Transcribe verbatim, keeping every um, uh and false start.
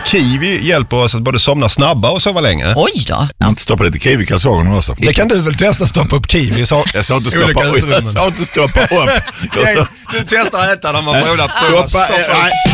kiwi hjälper oss att både somna snabbare och sova längre. Oj då. Ja. Stoppa lite kiwi i kalsongerna också. Det kan du väl testa, stoppa upp kiwi. Så jag sa inte stoppa upp. Jag sa inte stoppa upp. Du testar att äta när man provar. Stoppa, stoppa upp.